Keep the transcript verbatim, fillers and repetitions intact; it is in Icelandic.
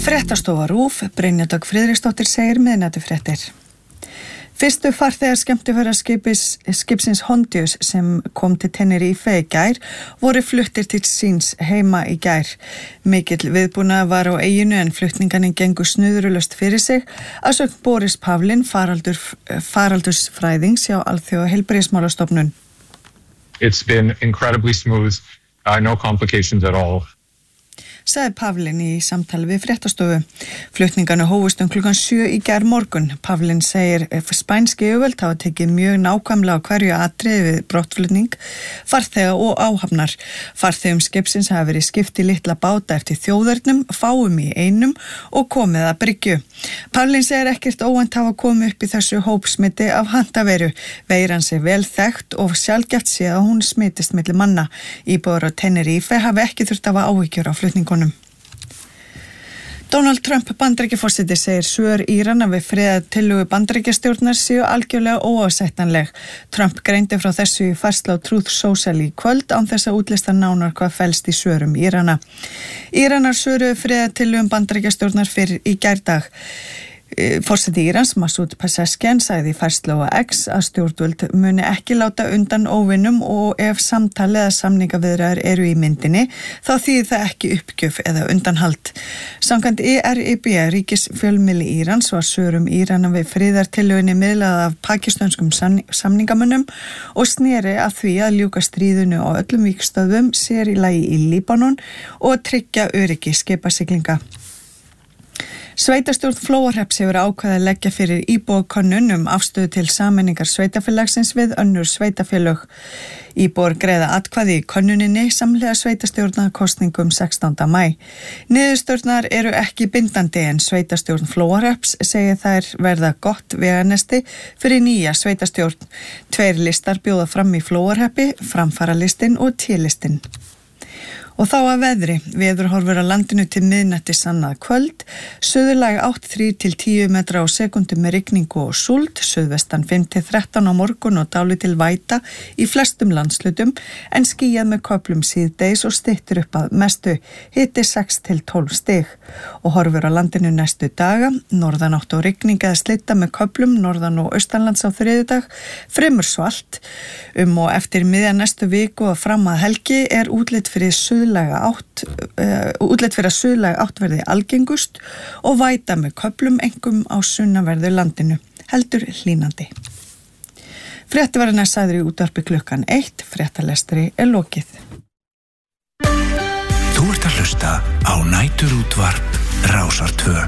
Fréttastofa RÚV, Brynja Dögg Friðriksdóttir segir miðnætufréttir. Fyrstu farþegar skemmtiferðaskipis skipsins Hondius sem kom til Tenerife í gær voru fluttir til síns heima í gær. Mikill viðbúnaður var á eyjunni en flutningarnir gengu snuðrulaust fyrir sig að sögn Boris Pavlin, faraldur, faraldursfræðings hjá Alþjóðaheilbrigðismálastofnun. It's been incredibly smooth, uh, no complications at all. Sagði Pavlin í samtali við fréttastofu. Flutningarnir hófust um klukkan sjö í gær morgun. Pavlin segir spænski yfirvöld hafa tekið mjög nákvæmlega á hverju atriði við brottflutning, farþega og áhafnar. Farþegum skipsins hafa verið skipt í litla báta eftir þjóðernum, fáum í einum og komið að bryggju. Pavlin segir ekkert óvænt hafa komið upp í þessu hópsmiti af handaveru. Veiran sé vel þekkt og sjaldgæft sé að hún smitist milli manna. Íbúar á Tenerife hafi ekki þurft að hafa áhyggjur á flutningunum. Donald Trump Bandaríkjaforseti segir svör Írana við friðartillögu Bandaríkjastjórnar séu algjörlega óásættanleg. Trump greindi frá þessu í færslu á Truth Social í kvöld án þess að útlista nánar hvað felst í svörum Írana. Íranar svöruðu friðartillögum Bandaríkjastjórnar fyrir í gærdag. Forseti Írans, Masoud Pezeshkian, sagði í færslu á X að stjórnvöld muni ekki láta undan óvinum og ef samtali eða samningaviðræður eru í myndinni, þá þýðir það ekki uppgjöf eða undanhald. Samkvæmt E R I B, ríkisfjölmiðli Írans, var svörum Írana við friðartillögunni miðlað af pakistönskum samningamönnum og sneri að því að ljúka stríðinu á öllum vígstöðvum, sér í lagi í Líbanon og tryggja öryggi skipasiglinga. Sveitarstjórn Flóahrepps hefur ákveðið að leggja fyrir íbúakönnun um afstöðu til sameiningar sveitarfélagsins við önnur sveitarfélög. Íbúar greiða atkvæði í könnuninni samhliða sveitarstjórnarkosningum sextánda maí. Niðurstöðurnar eru ekki bindandi en sveitarstjórn Flóahrepps segir þær verða gott veganesti fyrir nýja sveitarstjórn. Tveir listar bjóða fram í Flóahreppi, framfaralistinn og T-listinn. Og þá að veðri, veðurhorfur á landinu til miðnætti annað kvöld, suðurlæg átta til þrír til tíu metra á sekundu með rigningu og súld, suðvestan fimm til þrettán á morgun og dálítil væta í flestum landslutum, en skýjað með köflum síðdegis og styttir upp að mestu, hiti sex til tólf stig. Og horfur á landinu næstu daga, norðanátt og rigning eða slitta með köflum, norðan og austanlands á þriðjudag, fremur svalt. Um og eftir miðja næstu viku og fram að helgi er útlit fyrir suð Átt, uh, útlit fyrir að suðlæg átt verði algengust og væta með köflum einkum á sunnanverðu landinu, heldur hlýnandi. Fréttaverðina sagður í útvarpi klukkan eitt, fréttalestri er lokið. Þú ert að hlusta á Næturútvarp Rásar tvö.